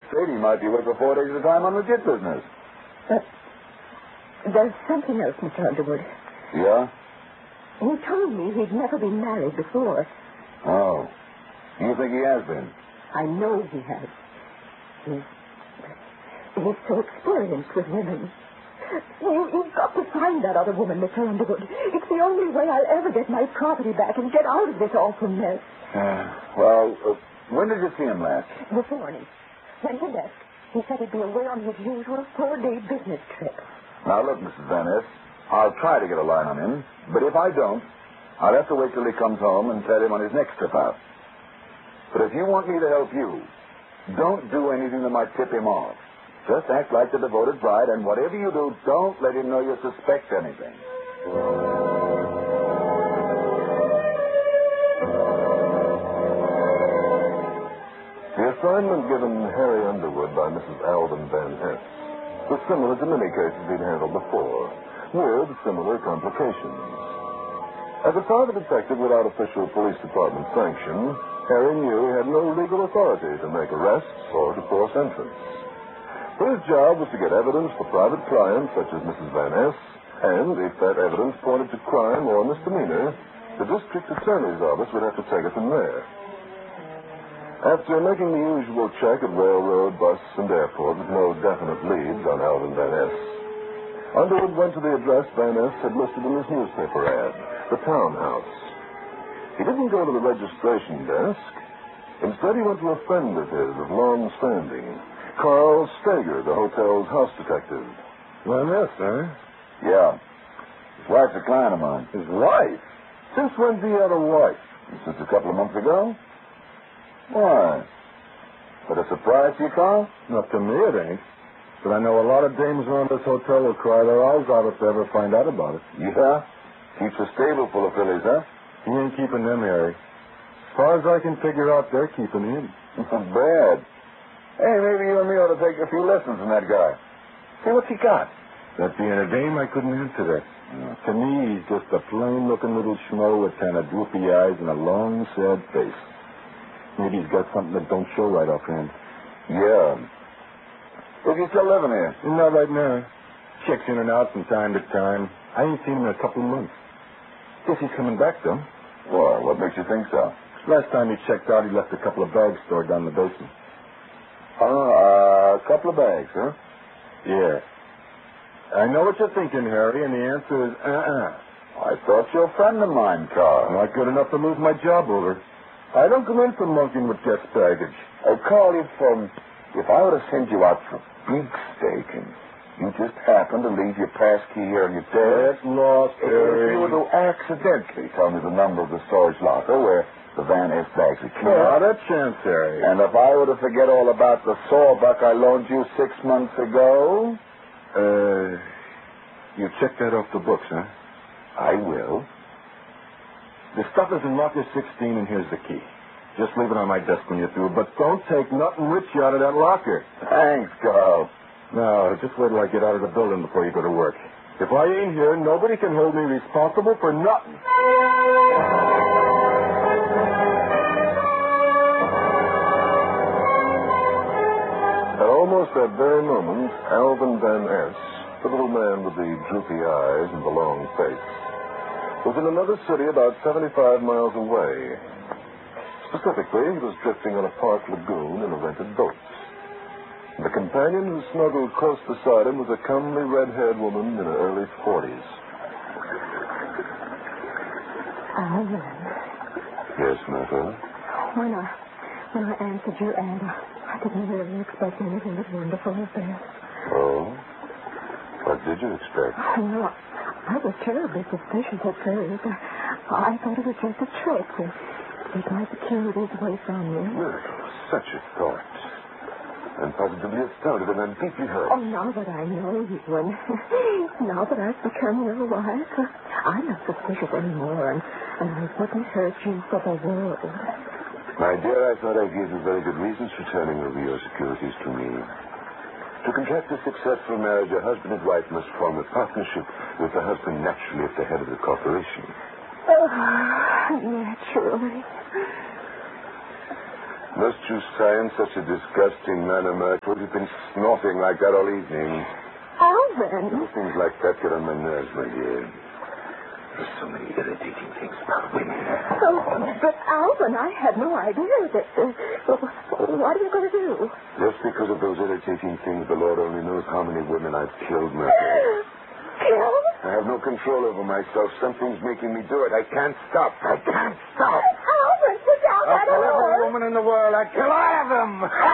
straight, he might be away for 4 days at a time on legit business. But there's something else, Mr. Underwood. Yeah? He told me he'd never been married before. Oh. You think he has been? I know he has. He's so experienced with women. You've got to find that other woman, Mr. Underwood. It's the only way I'll ever get my property back and get out of this awful mess. When did you see him last? This morning. When he left, he said he'd be away on his usual 4-day business trip. Now, look, Mrs. Van Ness, I'll try to get a line on him, but if I don't, I'll have to wait till he comes home and tell him on his next trip out. But if you want me to help you, don't do anything that might tip him off. Just act like the devoted bride, and whatever you do, don't let him know you suspect anything. The assignment given Harry Underwood by Mrs. Alvin Van Ness was similar to many cases he'd handled before, with similar complications. As a private detective without official police department sanction, Harry knew he had no legal authority to make arrests or to force entrance. His job was to get evidence for private clients such as Mrs. Van Ness, and if that evidence pointed to crime or misdemeanor, the district attorney's office would have to take it from there. After making the usual check at railroad, bus, and airport with no definite leads on Alvin Van Ness, Underwood went to the address Van Ness had listed in his newspaper ad, the townhouse. He didn't go to the registration desk. Instead, he went to a friend of his of long standing, Carl Stager, the hotel's house detective. Van Ness, huh? Yeah. His wife's a client of mine. His wife? Since when did he have a wife? Since a couple of months ago. Why? That a surprise to you, Carl? Not to me, it ain't. But I know a lot of dames around this hotel will cry their eyes out if they ever find out about it. Yeah? Keeps a stable full of fillies, huh? He ain't keeping them, Harry. As far as I can figure out, they're keeping him. Not bad. Hey, maybe you and me ought to take a few lessons from that guy. See what's he got. That being a dame, I couldn't answer that. To me, he's just a plain-looking little schmo with kind of droopy eyes and a long, sad face. Maybe he's got something that don't show right offhand. Yeah. Is he still living here? Not right now. Checks in and out from time to time. I ain't seen him in a couple of months. Guess he's coming back, though. Well, what makes you think so? Last time he checked out, he left a couple of bags stored down the basement. Oh, a couple of bags, huh? Yeah. I know what you're thinking, Harry, and the answer is I thought you were a friend of mine, Carl. Not good enough to lose my job over. I don't come in for monkeying with guest baggage. Oh, Carl, if I were to send you out for big steak and you just happen to leave your pass key here on your desk. Get lost, Harry. If you were to accidentally tell me the number of the storage locker where the Van Ness bags are kept. Not a chance, Harry. And if I were to forget all about the sawbuck I loaned you 6 months ago? You check that off the books, huh? I will. The stuff is in locker 16, and here's the key. Just leave it on my desk when you're through, but don't take nothing rich out of that locker. Thanks, Carl. No, just wait till I get out of the building before you go to work. If I ain't here, nobody can hold me responsible for nothing. At almost that very moment, Alvin Van Ness, the little man with the droopy eyes and the long face, was in another city about 75 miles away. Specifically, he was drifting on a park lagoon in a rented boat. And the companion who snuggled close beside him was a comely red-haired woman in her early 40s. Alvin. Yes, Martha? When I answered your ad, I didn't really expect anything but wonderful affairs. Oh? What did you expect? Well, I was terribly suspicious at first. I thought it was just a trick to take my securities away from you. Such a thought. I'm positively astounded and I'm deeply hurt. Oh, now that I know you, and now that I've become your wife, I'm not suspicious anymore, and I wouldn't hurt you for the world. My dear, I thought I gave you very good reasons for turning over your securities to me. To contract a successful marriage, a husband and wife must form a partnership with the husband naturally at the head of the corporation. Oh, naturally. Must you sigh in such a disgusting manner, Myrtle? You've been snorting like that all evening. Alvin. Things like that get on my nerves, my dear. There's so many irritating things about women. Oh, but Alvin, I had no idea that... what are you going to do? Just because of those irritating things, the Lord only knows how many women I've killed, Myrtle. Killed? I have no control over myself. Something's making me do it. I can't stop. I can't stop. Alvin, sit down. I'll kill every woman in the world. I'll kill all of them.